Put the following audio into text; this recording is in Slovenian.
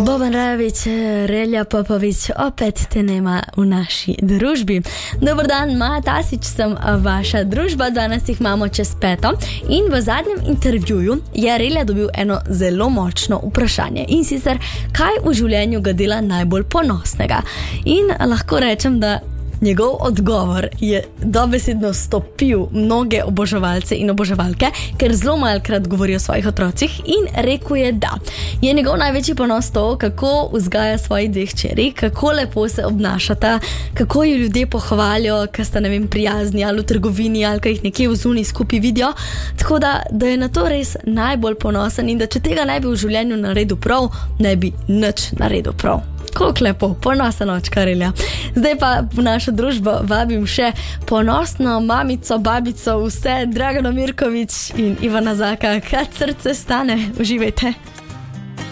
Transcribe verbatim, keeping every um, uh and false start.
Boban Rajović, Relja Popović, opet te nema v naši družbi. Dobar dan, Maja Tasić sem vaša družba, danes jih imamo čez peto in v zadnjem intervjuju je Relja dobil eno zelo močno vprašanje in sicer, kaj v življenju ga dela najbolj ponosnega. In lahko rečem, da njegov odgovor je dobesedno stopil mnoge oboževalce in oboževalke, ker zelo malkrat govori o svojih otrocih in rekel je, da je njegov največji ponos to, kako vzgaja svojih dveh hčeri, kako lepo se obnašata, kako ju ljudje pohvalijo, ker sta, ne vem, prijazni ali v trgovini ali kaj jih nekje v zunaj skupaj vidijo. Tako da, da je na to res najbolj ponosen in da če tega ne bi v življenju naredil prav, ne bi nič naredil prav. Koliko lepo, ponosen očka Relja. Zdaj pa v našo družbo vabim še ponosno mamico, babico, vse, Dragano Mirković in Ivana Zaka. Kad srce stane, uživajte.